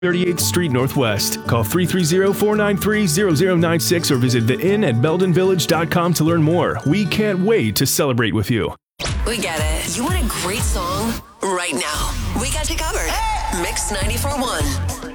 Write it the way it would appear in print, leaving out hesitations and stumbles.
38th Street Northwest. Call 330-493-0096 or visit theinn@beldenvillage.com to learn more. We can't wait to celebrate with you. We get it. You want a great song right now. We got you covered. Mix 94.1.